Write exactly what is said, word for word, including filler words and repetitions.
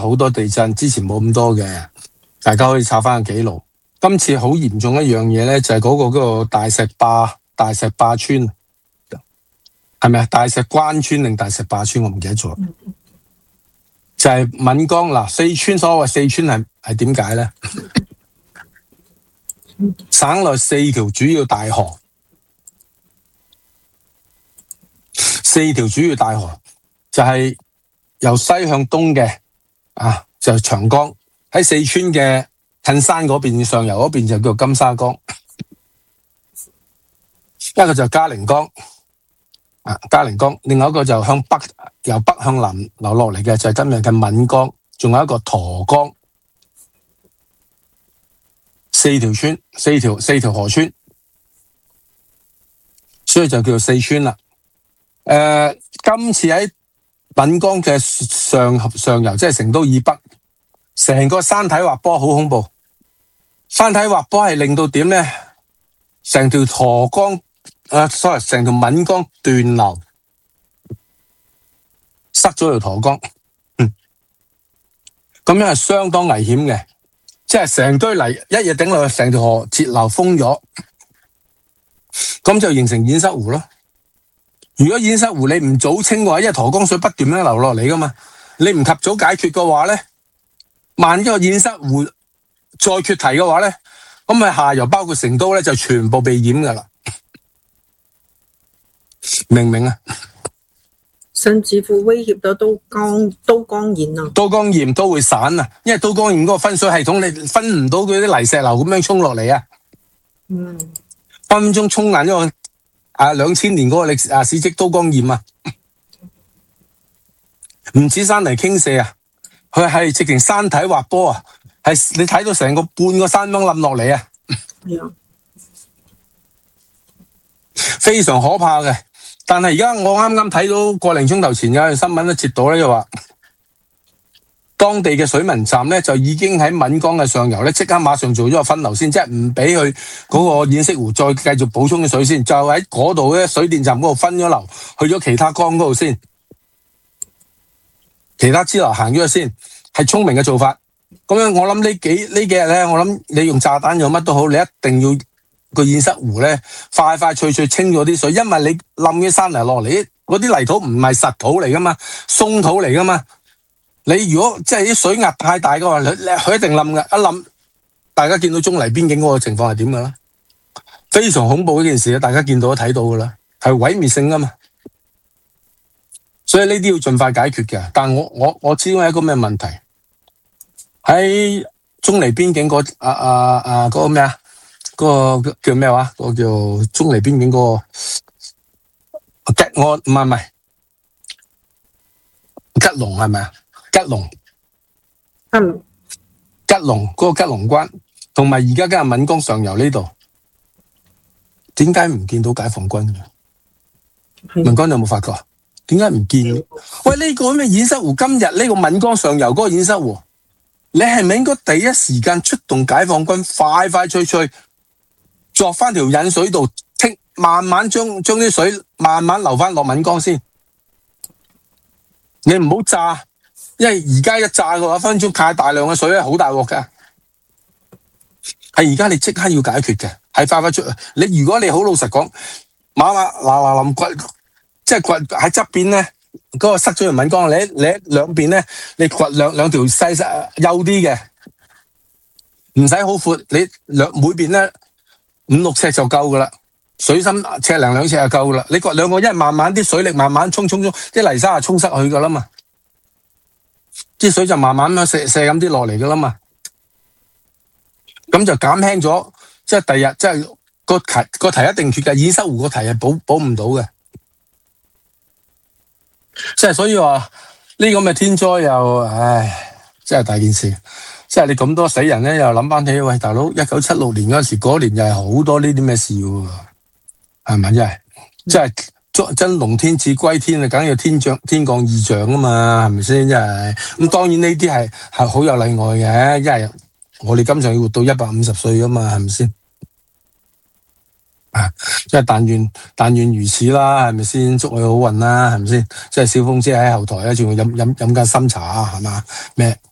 好多地震，之前冇咁多嘅，大家可以查翻個記錄。今次好嚴重一樣嘢咧，就係嗰個嗰個大石壩大石壩村，係咪啊？大石關村定大石壩村，我唔記得咗。就係岷江嗱，四川所謂四川係係點解咧？省內四條主要大河，四條主要大河就係由西向東嘅啊，就係長江。喺四川嘅近山嗰邊上游嗰邊就叫金沙江，一個就嘉陵江啊，嘉陵江，另外一個就向北由北向南流落嚟嘅就係今日嘅岷江，仲有一個沱江。四條村，四條四條河川，所以就叫做四川啦。誒、呃，今次喺岷江嘅上上游，即係成都以北，成個山體滑坡好恐怖。山體滑坡係令到點咧？成條沱江，誒 sorry， 成條岷江斷流，塞咗條沱江。嗯，咁樣係相當危險嘅。即係成堆泥一嘢頂落去，成條河截流封咗，咁就形成堰塞湖咯。如果堰塞湖你唔早清嘅話，因為沱江水不斷咁流落嚟噶嘛，你唔及早解決嘅話咧，萬一個堰塞湖再決堤嘅話咧，咁咪下游包括成都咧就全部被淹噶啦，明唔明啊？ 甚至乎威脅到都江都江堰啊！ 都江堰都會散啊，因為都江堰嗰個分水系統你分唔到佢啲泥石流咁樣衝落嚟啊。 嗯， 分分鐘衝爛咗個啊兩千年嗰個歷史啊史蹟都江堰啊，唔止山泥傾瀉啊，佢係直情山體滑坡啊，係你睇到成個半個山峰冧落嚟啊， 係啊， 非常可怕嘅。但係而家我啱啱睇到個零鐘頭前有條新聞咧，接到咧就話，當地嘅水文站咧就已經喺岷江嘅上游咧，即刻馬上做咗個分流先，即係唔俾佢嗰個堰塞湖再繼續補充啲水先，就喺嗰度咧水電站嗰度分咗流，去咗其他江嗰度先，其他支流行咗先，係聰明嘅做法。咁樣我諗呢幾呢幾日咧，我諗你用炸彈用乜都好，你一定要。個堰塞湖咧，快快脆脆清咗啲水，因為你冧啲山泥落嚟，嗰啲泥土唔係實土嚟噶嘛，鬆土嚟噶嘛。你如果即係啲水壓太大嘅話，佢一定冧嘅。一冧，大家見到中黎邊境嗰個情況係點噶啦？非常恐怖呢件事，大家見到都睇到噶啦，係毀滅性噶嘛。所以呢啲要盡快解決嘅。但我我我知道係一個咩問題？喺中黎邊境嗰啊啊啊嗰個咩啊？嗰個叫咩話？嗰個叫中黎邊境嗰個吉安，唔係唔係吉隆係咪啊？吉隆， 嗯， 吉隆嗰個吉隆關，同埋而家嘅岷江上游呢度，點解唔見到解放軍嘅？文江有冇發覺？點解唔見？喂，呢個咩堰塞湖？今日呢個岷江上游嗰個堰塞湖，你係咪應該第一時間出動解放軍，快快脆脆？作翻條引水道，清慢慢將將啲水慢慢流翻落岷江先。你唔好炸，因為而家一炸嘅話，分分鐘太大量嘅水咧，好大鑊㗎。係而家你即刻要解決嘅，係快快出。你如果你好老實講，馬馬嗱嗱臨掘，即係掘喺側邊咧，嗰、嗰個塞咗條岷江，你你兩邊咧，你掘兩兩條細細幼啲嘅，唔使好闊，你兩每邊咧。五六尺就夠噶啦，水深尺零兩尺就夠噶啦。你掘兩個，因為慢慢啲水力慢慢沖沖沖，啲泥沙就沖塞去噶啦嘛，啲水就慢慢咁射射咁啲落嚟噶啦嘛，咁就減輕咗，即係第日即係個堤個堤一定缺嘅，堰塞湖個堤係補補唔到嘅，即係所以話呢咁嘅天災又唉，真係大件事。即係你咁多死人咧，又諗翻起，喂大佬，一九七六年嗰時嗰年又係好多呢啲咩事喎，係咪真係？即係真龍天子歸天啊，梗要天降天降異象啊嘛，係咪先？真係咁，當然呢啲係係好有例外嘅，因為我哋今場要活到一百五十歲噶嘛，係咪先？啊，即係但願但願如此啦，係咪先？祝佢好運啦，係咪先？即係小鳳姐喺後台咧，仲要飲飲飲間參茶啊，係嘛？咩？